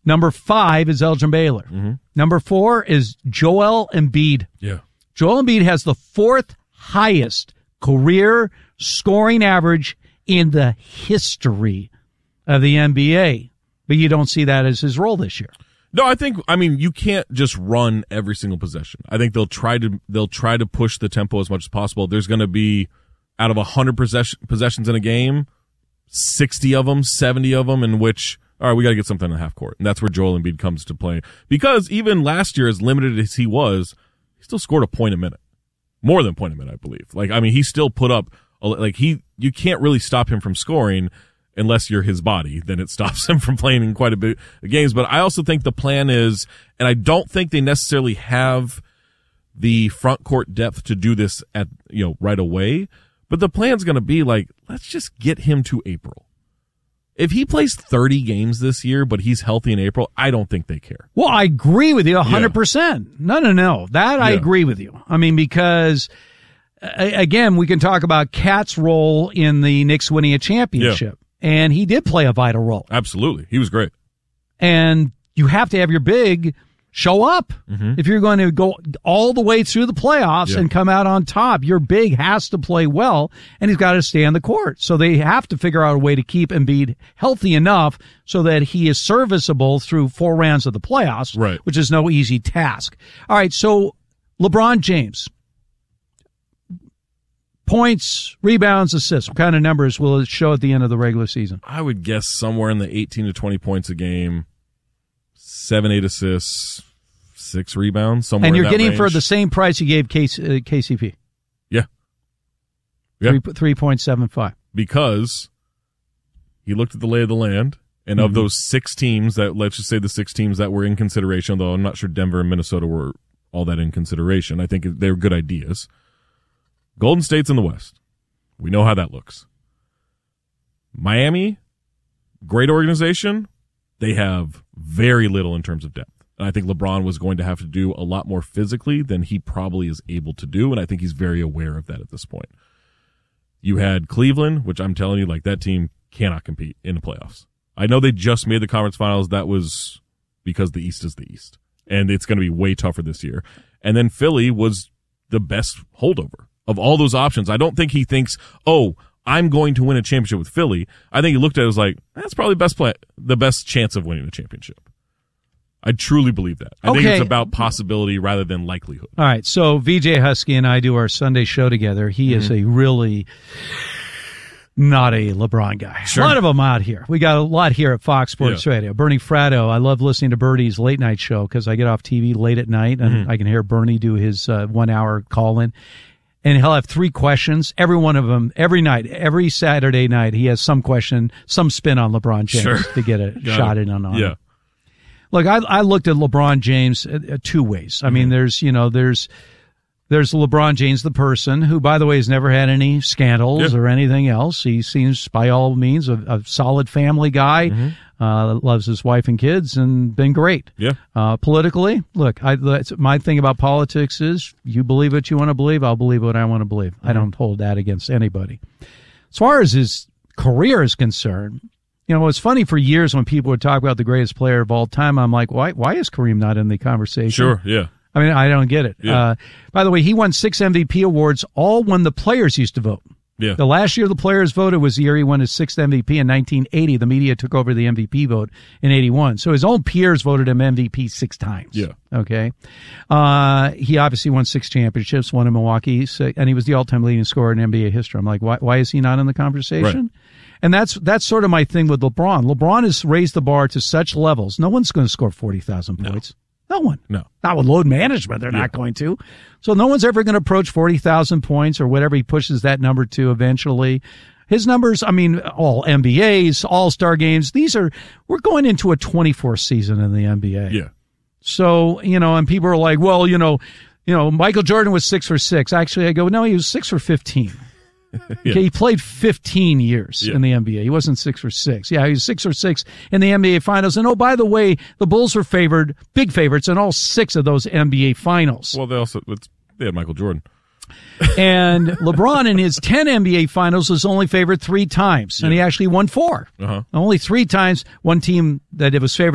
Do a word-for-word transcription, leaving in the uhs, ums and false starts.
Number five is Elgin Baylor. Mm-hmm. Number four is Joel Embiid. Yeah. Joel Embiid has the fourth highest career scoring average in the history of the N B A. But you don't see that as his role this year. No, I think, I mean, you can't just run every single possession. I think they'll try to, they'll try to push the tempo as much as possible. There's going to be, out of one hundred possession, possessions in a game, sixty of them, seventy of them in which, all right, we got to get something in the half court. And that's where Joel Embiid comes to play. Because even last year, as limited as he was, he still scored a point a minute. More than a point a minute, I believe. Like, I mean, he still put up, a, like, he, you can't really stop him from scoring unless you're his body. Then it stops him from playing in quite a bit of games. But I also think the plan is, and I don't think they necessarily have the front court depth to do this at, you know, right away. But the plan's going to be like, let's just get him to April. If he plays thirty games this year, but he's healthy in April, I don't think they care. Well, I agree with you one hundred percent. Yeah. No, no, no. That I yeah. agree with you. I mean, because, uh, again, we can talk about Cat's role in the Knicks winning a championship. Yeah. And he did play a vital role. Absolutely. He was great. And you have to have your big show up. Mm-hmm. If you're going to go all the way through the playoffs yeah. and come out on top, your big has to play well, and he's got to stay on the court. So they have to figure out a way to keep Embiid healthy enough so that he is serviceable through four rounds of the playoffs, right. which is no easy task. All right, so LeBron James. Points, rebounds, assists. What kind of numbers will it show at the end of the regular season? I would guess somewhere in the eighteen to twenty points a game, seven, eight assists, six rebounds, somewhere And you're in that getting range. for the same price you gave K C, uh, K C P. Yeah. Yeah. three point seven five. Because he looked at the lay of the land, and mm-hmm. of those six teams that, let's just say the six teams that were in consideration, though I'm not sure Denver and Minnesota were all that in consideration. I think they're good ideas. Golden State's in the West. We know how that looks. Miami, great organization. They have very little in terms of depth. And I think LeBron was going to have to do a lot more physically than he probably is able to do, and I think he's very aware of that at this point. You had Cleveland, which I'm telling you, like, that team cannot compete in the playoffs. I know they just made the conference finals. That was because the East is the East, and it's going to be way tougher this year. And then Philly was the best holdover. Of all those options, I don't think he thinks, oh, I'm going to win a championship with Philly. I think he looked at it as like, that's probably best play, the best chance of winning a championship. I truly believe that. I okay. think it's about possibility rather than likelihood. All right, so V J Husky and I do our Sunday show together. He mm-hmm. is a really not a LeBron guy. Sure. A lot of them out here. We got a lot here at Fox Sports yeah. Radio. Bernie Fratto, I love listening to Bernie's late night show because I get off T V late at night and mm-hmm. I can hear Bernie do his uh, one-hour call-in. And he'll have three questions, every one of them, every night, every Saturday night. He has some question, some spin on LeBron James sure. to get a shot in on him. Yeah. Look, I, I looked at LeBron James uh, two ways. I mm-hmm. mean, there's, you know, there's, there's LeBron James, the person who, by the way, has never had any scandals yeah. or anything else. He seems, by all means, a, a solid family guy. Mm-hmm. Uh, loves his wife and kids and been great. Yeah. Uh, politically, look, I, that's, my thing about politics is you believe what you want to believe. I'll believe what I want to believe. Mm-hmm. I don't hold that against anybody. As far as his career is concerned, you know, it's funny for years when people would talk about the greatest player of all time. I'm like, why, why is Kareem not in the conversation? Sure. Yeah. I mean, I don't get it. Yeah. Uh, by the way, he won six M V P awards, all when the players used to vote. Yeah. The last year the players voted was the year he won his sixth M V P in nineteen eighty. The media took over the M V P vote in eighty-one. So his own peers voted him M V P six times. Yeah. Okay. Uh, he obviously won six championships, one in Milwaukee, so, and he was the all-time leading scorer in N B A history. I'm like, why, why is he not in the conversation? Right. And that's, that's sort of my thing with LeBron. LeBron has raised the bar to such levels. No one's going to score forty thousand points. No. No one. No. Not with load management, they're yeah. not going to. So no one's ever going to approach forty thousand points or whatever he pushes that number to eventually. His numbers, I mean, all N B As, all-star games, these are, we're going into a twenty-fourth season in the N B A. Yeah. So, you know, and people are like, well, you know, you know, Michael Jordan was six for six. Actually, I go, no, he was six for fifteen. yeah. Okay, he played fifteen years yeah. in the N B A. He wasn't six for six. Yeah, he was six for six in the N B A Finals. And, oh, by the way, the Bulls were favored, big favorites in all six of those N B A Finals. Well, they also it's, they had Michael Jordan. And LeBron in his ten N B A Finals was only favored three times, and yeah. he actually won four. Uh-huh. Only three times one team that it was favored